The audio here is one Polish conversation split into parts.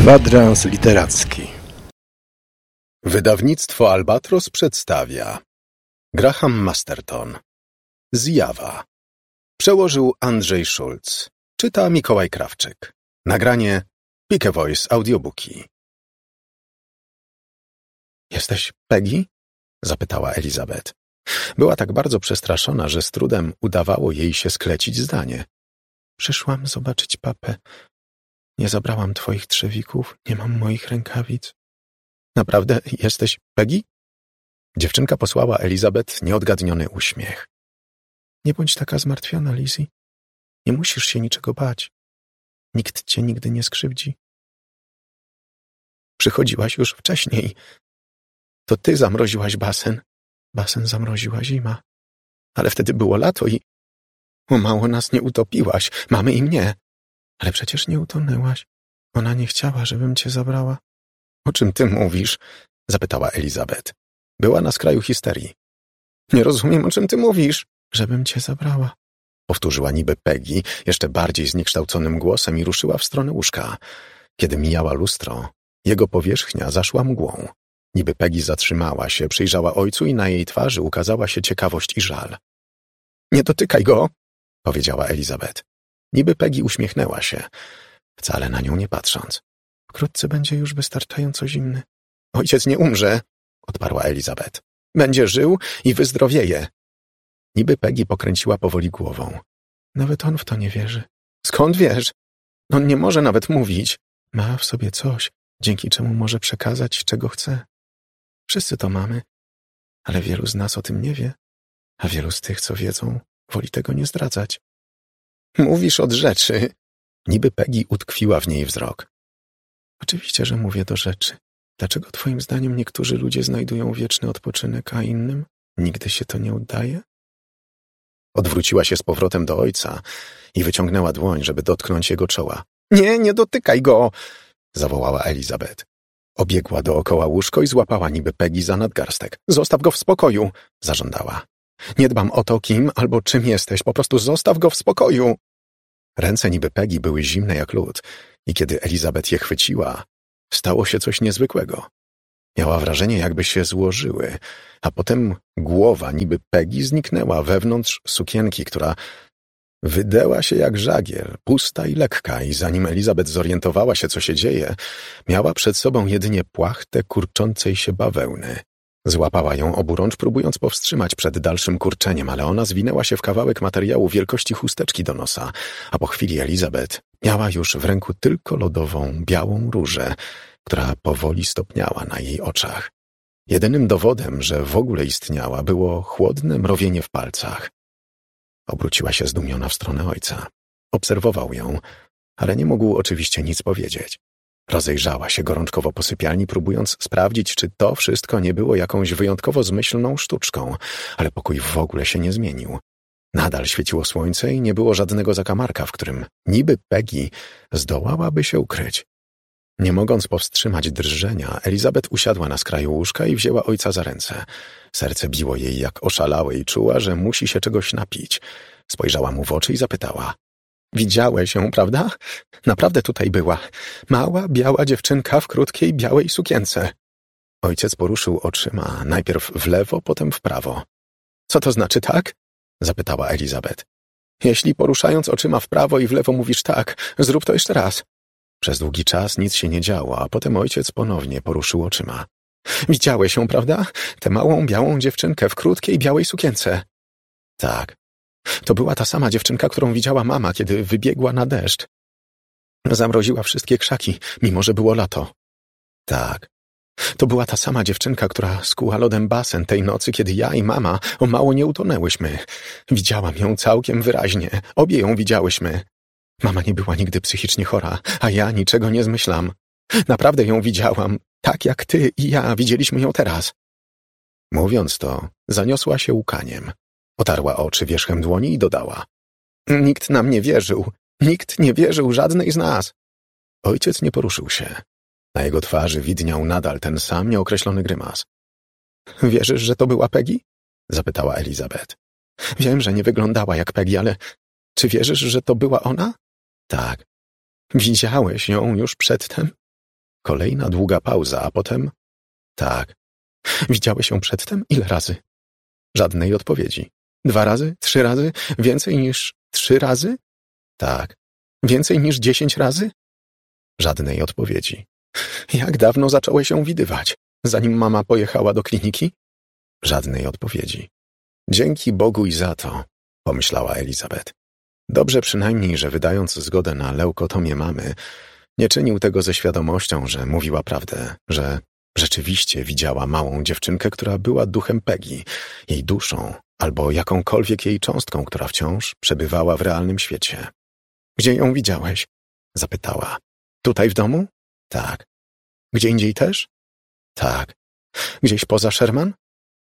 Kwadrans literacki. Wydawnictwo Albatros przedstawia Graham Masterton. Zjawa. Przełożył Andrzej Szulc. Czyta Mikołaj Krawczyk. Nagranie Pike Voice Audiobooki. Jesteś Peggy? Zapytała Elizabeth. Była tak bardzo przestraszona, że z trudem udawało jej się sklecić zdanie. Przyszłam zobaczyć papę. Nie zabrałam twoich trzewików, nie mam moich rękawic. Naprawdę jesteś Peggy? Dziewczynka posłała Elizabeth nieodgadniony uśmiech. Nie bądź taka zmartwiona, Lizzie. Nie musisz się niczego bać. Nikt cię nigdy nie skrzywdzi. Przychodziłaś już wcześniej. To ty zamroziłaś basen. Basen zamroziła zima. Ale wtedy było lato i o mało nas nie utopiłaś, mamy i mnie. Ale przecież nie utonęłaś. Ona nie chciała, żebym cię zabrała. O czym ty mówisz? Zapytała Elizabeth. Była na skraju histerii. Nie rozumiem, o czym ty mówisz. Żebym cię zabrała. Powtórzyła niby Peggy, jeszcze bardziej zniekształconym głosem i ruszyła w stronę łóżka. Kiedy mijała lustro, jego powierzchnia zaszła mgłą. Niby Peggy zatrzymała się, przyjrzała ojcu i na jej twarzy ukazała się ciekawość i żal. Nie dotykaj go, powiedziała Elizabeth. Niby Peggy uśmiechnęła się, wcale na nią nie patrząc. Wkrótce będzie już wystarczająco zimny. Ojciec nie umrze, odparła Elizabeth. Będzie żył i wyzdrowieje. Niby Peggy pokręciła powoli głową. Nawet on w to nie wierzy. Skąd wiesz? On nie może nawet mówić. Ma w sobie coś, dzięki czemu może przekazać, czego chce. Wszyscy to mamy, ale wielu z nas o tym nie wie, a wielu z tych, co wiedzą, woli tego nie zdradzać. Mówisz od rzeczy. Niby Peggy utkwiła w niej wzrok. Oczywiście, że mówię do rzeczy. Dlaczego twoim zdaniem niektórzy ludzie znajdują wieczny odpoczynek, a innym nigdy się to nie udaje? Odwróciła się z powrotem do ojca i wyciągnęła dłoń, żeby dotknąć jego czoła. Nie, nie dotykaj go! Zawołała Elizabeth. Obiegła dookoła łóżko i złapała niby Peggy za nadgarstek. Zostaw go w spokoju! Zażądała. Nie dbam o to, kim albo czym jesteś, po prostu zostaw go w spokoju! Ręce niby Peggy były zimne jak lód i kiedy Elizabeth je chwyciła, stało się coś niezwykłego. Miała wrażenie, jakby się złożyły, a potem głowa niby Peggy zniknęła wewnątrz sukienki, która wydęła się jak żagiel, pusta i lekka, i zanim Elizabeth zorientowała się, co się dzieje, miała przed sobą jedynie płachtę kurczącej się bawełny. Złapała ją oburącz, próbując powstrzymać przed dalszym kurczeniem, ale ona zwinęła się w kawałek materiału wielkości chusteczki do nosa, a po chwili Elizabeth miała już w ręku tylko lodową, białą różę, która powoli stopniała na jej oczach. Jedynym dowodem, że w ogóle istniała, było chłodne mrowienie w palcach. Obróciła się zdumiona w stronę ojca. Obserwował ją, ale nie mógł oczywiście nic powiedzieć. Rozejrzała się gorączkowo po sypialni, próbując sprawdzić, czy to wszystko nie było jakąś wyjątkowo zmyślną sztuczką, ale pokój w ogóle się nie zmienił. Nadal świeciło słońce i nie było żadnego zakamarka, w którym niby Peggy zdołałaby się ukryć. Nie mogąc powstrzymać drżenia, Elizabeth usiadła na skraju łóżka i wzięła ojca za ręce. Serce biło jej jak oszalałe i czuła, że musi się czegoś napić. Spojrzała mu w oczy i zapytała. Widziałeś ją, prawda? Naprawdę tutaj była. Mała, biała dziewczynka w krótkiej, białej sukience. Ojciec poruszył oczyma, najpierw w lewo, potem w prawo. Co to znaczy tak? Zapytała Elizabeth. Jeśli poruszając oczyma w prawo i w lewo mówisz tak, zrób to jeszcze raz. Przez długi czas nic się nie działo, a potem ojciec ponownie poruszył oczyma. Widziałeś ją, prawda? Tę małą, białą dziewczynkę w krótkiej, białej sukience. Tak. To była ta sama dziewczynka, którą widziała mama, kiedy wybiegła na deszcz. Zamroziła wszystkie krzaki, mimo że było lato. Tak. To była ta sama dziewczynka, która skuła lodem basen tej nocy, kiedy ja i mama o mało nie utonęłyśmy. Widziałam ją całkiem wyraźnie. Obie ją widziałyśmy. Mama nie była nigdy psychicznie chora, a ja niczego nie zmyślam. Naprawdę ją widziałam, tak jak ty i ja widzieliśmy ją teraz. Mówiąc to, zaniosła się łkaniem. Otarła oczy wierzchem dłoni i dodała. Nikt nam nie wierzył. Nikt nie wierzył żadnej z nas. Ojciec nie poruszył się. Na jego twarzy widniał nadal ten sam nieokreślony grymas. Wierzysz, że to była Peggy? Zapytała Elizabeth. Wiem, że nie wyglądała jak Peggy, ale czy wierzysz, że to była ona? Tak. Widziałeś ją już przedtem? Kolejna długa pauza, a potem... Tak. Widziałeś ją przedtem? Ile razy? Żadnej odpowiedzi. 2 razy? 3 razy? Więcej niż 3 razy? Tak. Więcej niż 10 razy? Żadnej odpowiedzi. Jak dawno zacząłeś ją widywać? Zanim mama pojechała do kliniki? Żadnej odpowiedzi. Dzięki Bogu i za to, pomyślała Elizabeth. Dobrze przynajmniej, że wydając zgodę na leukotomię mamy, nie czynił tego ze świadomością, że mówiła prawdę, że rzeczywiście widziała małą dziewczynkę, która była duchem Peggy, jej duszą, albo jakąkolwiek jej cząstką, która wciąż przebywała w realnym świecie. Gdzie ją widziałeś? Zapytała. Tutaj w domu? Tak. Gdzie indziej też? Tak. Gdzieś poza Sherman?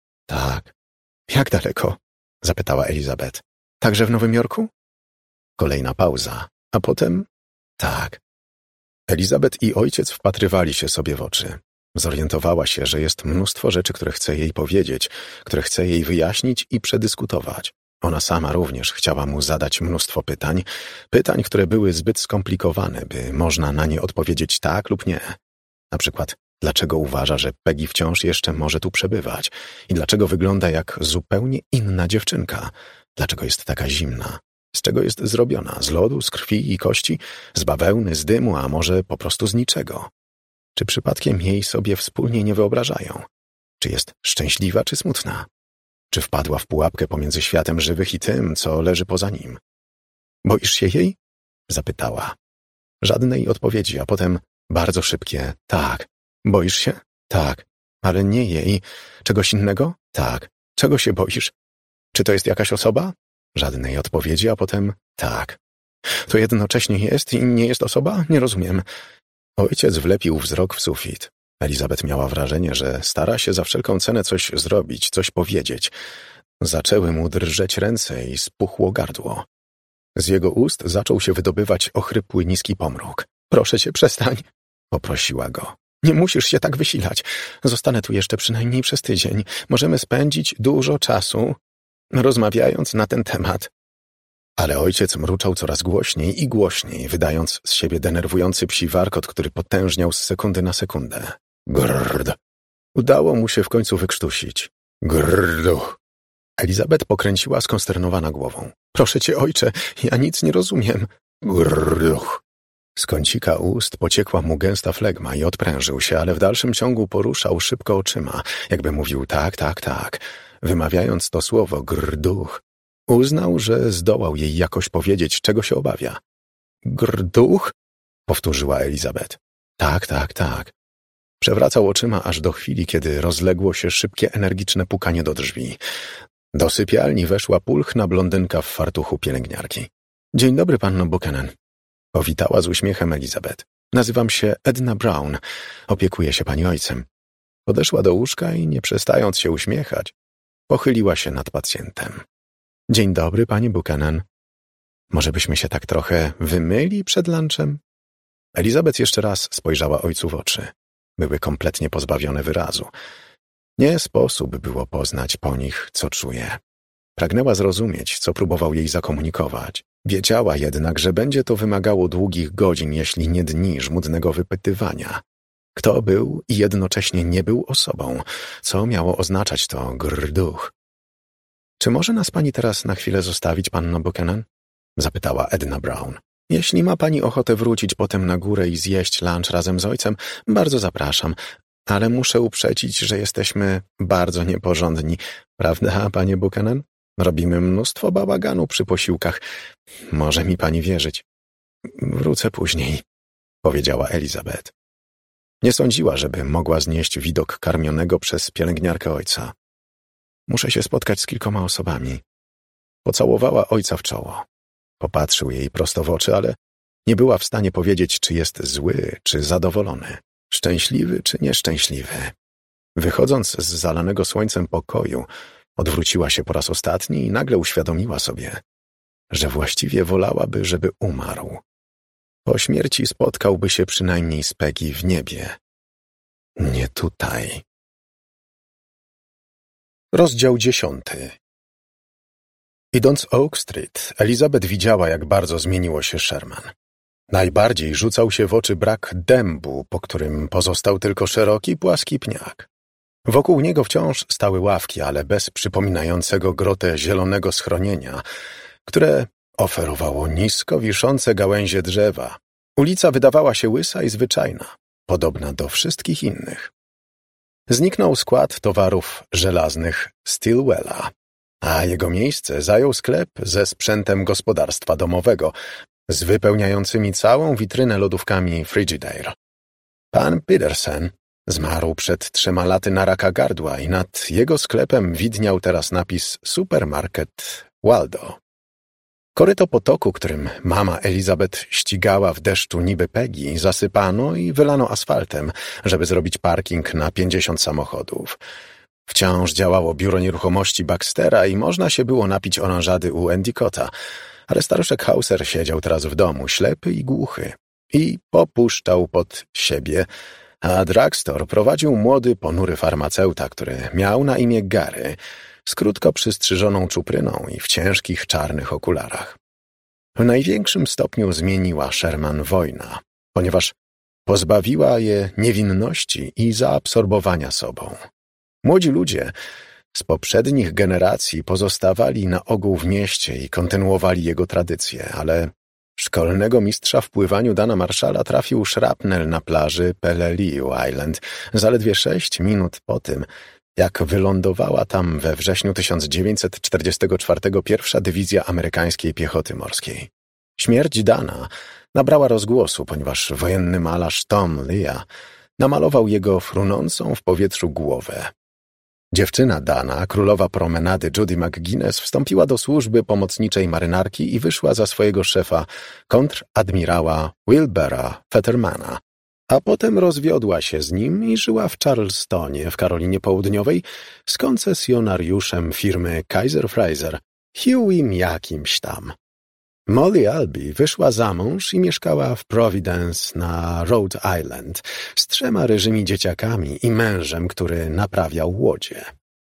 Tak. Jak daleko? Zapytała Elizabeth. Także w Nowym Jorku? Kolejna pauza, a potem? Tak. Elizabeth i ojciec wpatrywali się sobie w oczy. Zorientowała się, że jest mnóstwo rzeczy, które chce jej powiedzieć, które chce jej wyjaśnić i przedyskutować. Ona sama również chciała mu zadać mnóstwo pytań, które były zbyt skomplikowane, by można na nie odpowiedzieć tak lub nie. Na przykład, dlaczego uważa, że Peggy wciąż jeszcze może tu przebywać i dlaczego wygląda jak zupełnie inna dziewczynka, dlaczego jest taka zimna, z czego jest zrobiona, z lodu, z krwi i kości, z bawełny, z dymu, a może po prostu z niczego. Czy przypadkiem jej sobie wspólnie nie wyobrażają? Czy jest szczęśliwa, czy smutna? Czy wpadła w pułapkę pomiędzy światem żywych i tym, co leży poza nim? Boisz się jej? Zapytała. Żadnej odpowiedzi, a potem bardzo szybkie tak. Boisz się? Tak. Ale nie jej. Czegoś innego? Tak. Czego się boisz? Czy to jest jakaś osoba? Żadnej odpowiedzi, a potem tak. To jednocześnie jest i nie jest osoba? Nie rozumiem. Ojciec wlepił wzrok w sufit. Elizabeth miała wrażenie, że stara się za wszelką cenę coś zrobić, coś powiedzieć. Zaczęły mu drżeć ręce i spuchło gardło. Z jego ust zaczął się wydobywać ochrypły, niski pomruk. Proszę cię, przestań, poprosiła go. Nie musisz się tak wysilać. Zostanę tu jeszcze przynajmniej przez tydzień. Możemy spędzić dużo czasu rozmawiając na ten temat. Ale ojciec mruczał coraz głośniej i głośniej, wydając z siebie denerwujący psi warkot, który potężniał z sekundy na sekundę. Grrrd. Udało mu się w końcu wykrztusić. Grrrduch. Elizabeth pokręciła skonsternowana głową. Proszę cię, ojcze, ja nic nie rozumiem. Grrrduch. Z kącika ust pociekła mu gęsta flegma i odprężył się, ale w dalszym ciągu poruszał szybko oczyma, jakby mówił tak, tak, tak, wymawiając to słowo grrduch. Uznał, że zdołał jej jakoś powiedzieć, czego się obawia. Grduch? Powtórzyła Elizabeth. Tak, tak, tak. Przewracał oczyma aż do chwili, kiedy rozległo się szybkie, energiczne pukanie do drzwi. Do sypialni weszła pulchna blondynka w fartuchu pielęgniarki. Dzień dobry, panno Buchanan. Powitała z uśmiechem Elizabeth. Nazywam się Edna Brown. Opiekuję się pani ojcem. Podeszła do łóżka i, nie przestając się uśmiechać, pochyliła się nad pacjentem. Dzień dobry, pani Buchanan. Może byśmy się tak trochę wymyli przed lunchem? Elizabeth jeszcze raz spojrzała ojcu w oczy. Były kompletnie pozbawione wyrazu. Nie sposób było poznać po nich, co czuje. Pragnęła zrozumieć, co próbował jej zakomunikować. Wiedziała jednak, że będzie to wymagało długich godzin, jeśli nie dni żmudnego wypytywania. Kto był i jednocześnie nie był osobą? Co miało oznaczać to grduch? Czy może nas pani teraz na chwilę zostawić, panno Buchanan? Zapytała Edna Brown. Jeśli ma pani ochotę wrócić potem na górę i zjeść lunch razem z ojcem, bardzo zapraszam, ale muszę uprzedzić, że jesteśmy bardzo nieporządni. Prawda, panie Buchanan? Robimy mnóstwo bałaganu przy posiłkach. Może mi pani wierzyć. Wrócę później, powiedziała Elizabeth. Nie sądziła, żeby mogła znieść widok karmionego przez pielęgniarkę ojca. Muszę się spotkać z kilkoma osobami. Pocałowała ojca w czoło. Popatrzył jej prosto w oczy, ale nie była w stanie powiedzieć, czy jest zły, czy zadowolony, szczęśliwy, czy nieszczęśliwy. Wychodząc z zalanego słońcem pokoju, odwróciła się po raz ostatni i nagle uświadomiła sobie, że właściwie wolałaby, żeby umarł. Po śmierci spotkałby się przynajmniej z Peggy w niebie. Nie tutaj. Rozdział 10. Idąc Oak Street, Elizabeth widziała, jak bardzo zmieniło się Sherman. Najbardziej rzucał się w oczy brak dębu, po którym pozostał tylko szeroki, płaski pniak. Wokół niego wciąż stały ławki, ale bez przypominającego grotę zielonego schronienia, które oferowało nisko wiszące gałęzie drzewa. Ulica wydawała się łysa i zwyczajna, podobna do wszystkich innych. Zniknął skład towarów żelaznych Stilwella, a jego miejsce zajął sklep ze sprzętem gospodarstwa domowego, z wypełniającymi całą witrynę lodówkami Frigidaire. Pan Petersen zmarł przed 3 laty na raka gardła i nad jego sklepem widniał teraz napis Supermarket Waldo. Koryto potoku, którym mama Elizabeth ścigała w deszczu niby Peggy, zasypano i wylano asfaltem, żeby zrobić parking na 50 samochodów. Wciąż działało biuro nieruchomości Baxtera i można się było napić oranżady u Endicotta, ale staruszek Hauser siedział teraz w domu, ślepy i głuchy, i popuszczał pod siebie, a drugstore prowadził młody, ponury farmaceuta, który miał na imię Gary, z krótko przystrzyżoną czupryną i w ciężkich, czarnych okularach. W największym stopniu zmieniła Sherman wojna, ponieważ pozbawiła je niewinności i zaabsorbowania sobą. Młodzi ludzie z poprzednich generacji pozostawali na ogół w mieście i kontynuowali jego tradycje, ale szkolnego mistrza w pływaniu Dana Marshalla trafił szrapnel na plaży Peleliu Island zaledwie 6 minut po tym, jak wylądowała tam we wrześniu 1944 pierwsza dywizja amerykańskiej piechoty morskiej. Śmierć Dana nabrała rozgłosu, ponieważ wojenny malarz Tom Lea namalował jego frunącą w powietrzu głowę. Dziewczyna Dana, królowa promenady Judy McGuinness, wstąpiła do służby pomocniczej marynarki i wyszła za swojego szefa, kontradmirała Wilbura Fettermana, a potem rozwiodła się z nim i żyła w Charlestonie w Karolinie Południowej z koncesjonariuszem firmy Kaiser Fraser, Hughiem jakimś tam. Molly Albee wyszła za mąż i mieszkała w Providence na Rhode Island z 3 ryżymi dzieciakami i mężem, który naprawiał łodzie.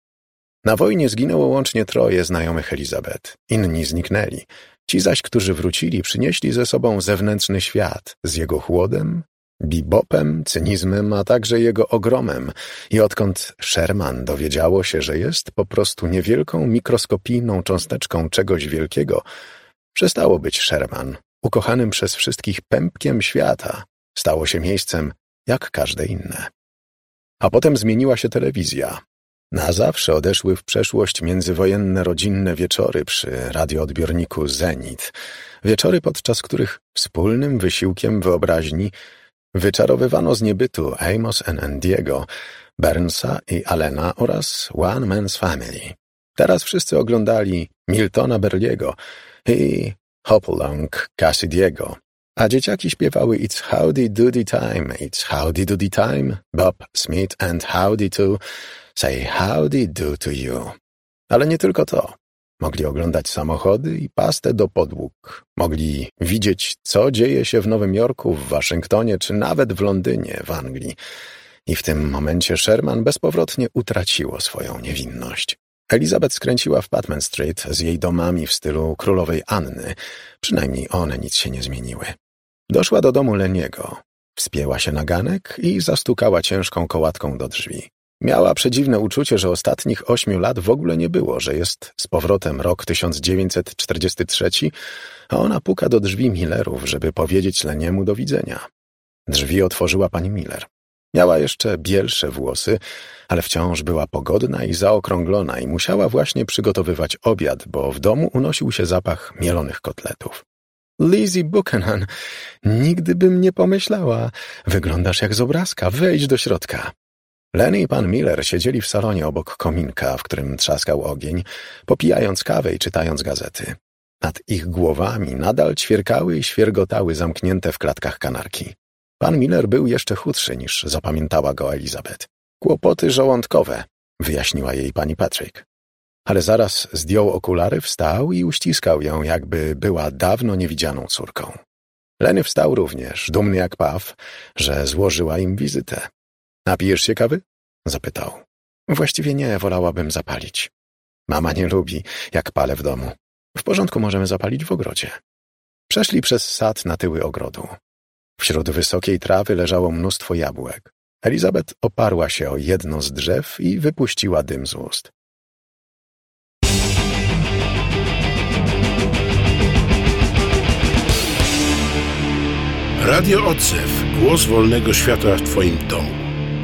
Na wojnie zginęło łącznie 3 znajomych Elizabeth. Inni zniknęli. Ci zaś, którzy wrócili, przynieśli ze sobą zewnętrzny świat z jego chłodem, bebopem, cynizmem, a także jego ogromem. I odkąd Sherman dowiedziało się, że jest po prostu niewielką, mikroskopijną cząsteczką czegoś wielkiego, przestało być Sherman, ukochanym przez wszystkich pępkiem świata. Stało się miejscem jak każde inne. A potem zmieniła się telewizja. Na zawsze odeszły w przeszłość międzywojenne rodzinne wieczory przy radioodbiorniku Zenit. Wieczory, podczas których wspólnym wysiłkiem wyobraźni wyczarowywano z niebytu Amos and Andiego, Burnsa i Allena oraz One Man's Family. Teraz wszyscy oglądali Miltona Berliego i Hopalong Cassidy'ego, a dzieciaki śpiewały It's howdy doody time, it's howdy doody time, Bob Smith and howdy to, say howdy do to you. Ale nie tylko to. Mogli oglądać samochody i pastę do podłóg. Mogli widzieć, co dzieje się w Nowym Jorku, w Waszyngtonie, czy nawet w Londynie, w Anglii. I w tym momencie Sherman bezpowrotnie utraciło swoją niewinność. Elizabeth skręciła w Patman Street z jej domami w stylu królowej Anny. Przynajmniej one nic się nie zmieniły. Doszła do domu Leniego. Wspięła się na ganek i zastukała ciężką kołatką do drzwi. Miała przedziwne uczucie, że ostatnich 8 lat w ogóle nie było, że jest z powrotem rok 1943, a ona puka do drzwi Millerów, żeby powiedzieć Leniemu do widzenia. Drzwi otworzyła pani Miller. Miała jeszcze bielsze włosy, ale wciąż była pogodna i zaokrąglona i musiała właśnie przygotowywać obiad, bo w domu unosił się zapach mielonych kotletów. Lizzie Buchanan, nigdy bym nie pomyślała. Wyglądasz jak z obrazka, wejdź do środka. Lenny i pan Miller siedzieli w salonie obok kominka, w którym trzaskał ogień, popijając kawę i czytając gazety. Nad ich głowami nadal ćwierkały i świergotały zamknięte w klatkach kanarki. Pan Miller był jeszcze chudszy niż zapamiętała go Elizabeth. Kłopoty żołądkowe, wyjaśniła jej pani Patrick. Ale zaraz zdjął okulary, wstał i uściskał ją, jakby była dawno niewidzianą córką. Lenny wstał również, dumny jak paw, że złożyła im wizytę. Napijesz się kawy? Zapytał. Właściwie nie, wolałabym zapalić. Mama nie lubi, jak palę w domu. W porządku, możemy zapalić w ogrodzie. Przeszli przez sad na tyły ogrodu. Wśród wysokiej trawy leżało mnóstwo jabłek. Elizabeth oparła się o jedno z drzew i wypuściła dym z ust. Radio Odzew. Głos wolnego świata w Twoim domu.